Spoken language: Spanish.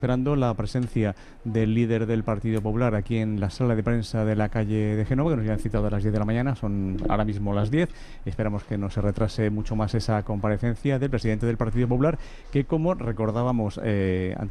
Esperando la presencia del líder del Partido Popular aquí en la sala de prensa de la calle de Génova, que nos ya han citado a las 10 de la mañana, son ahora mismo las 10. Esperamos que no se retrase mucho más esa comparecencia del presidente del Partido Popular, que como recordábamos